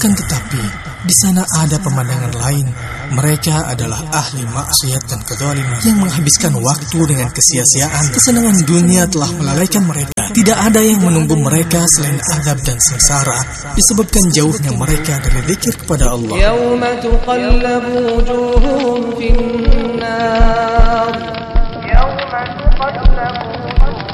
Akan tetapi, di sana ada pemandangan lain. Mereka adalah ahli maksiat dan kezaliman yang menghabiskan waktu dengan kesia-siaan. Kesenangan dunia telah melalaikan mereka. Tidak ada yang menunggu mereka selain azab dan sengsara disebabkan jauhnya mereka dari zikir kepada Allah. Yauma tuqallabu wujuhum fin nar